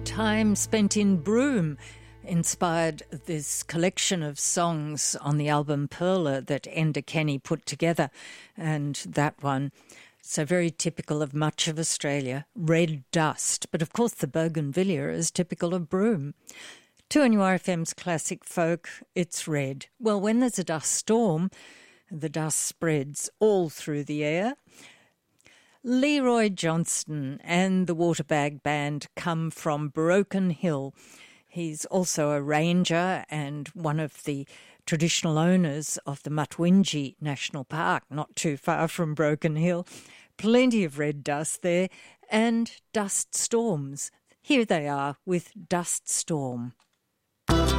Time Spent in Broome inspired this collection of songs on the album Perla that Enda Kenny put together. And that one, so very typical of much of Australia, red dust. But of course the bougainvillea is typical of Broome. 2NURFM's classic folk, it's red. Well, when there's a dust storm, the dust spreads all through the air. Leroy Johnston and the Waterbag Band come from Broken Hill. He's also a ranger and one of the traditional owners of the Mutwinji National Park, not too far from Broken Hill. Plenty of red dust there and dust storms. Here they are with Dust Storm.